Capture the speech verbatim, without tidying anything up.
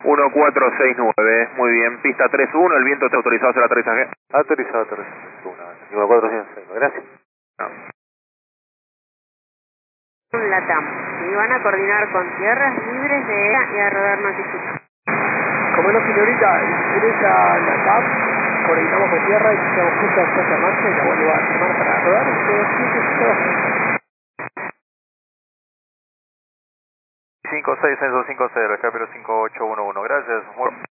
uno cuatro seis nueve, muy bien. Pista tres uno, el viento está autorizado a hacer aterrizaje. Autorizado tres uno, uno cuatro seis nueve, gracias. No. Latam, y van a coordinar con tierras libres de E A y a rodar notificación. Como no, señorita, interesa la T A M, coordinamos con tierra y estamos juntos a esta marcha y la vuelvo a llamar para rodar. Ustedes cinco seis seis dos cinco cero, Chapiro cinco ocho uno uno, gracias.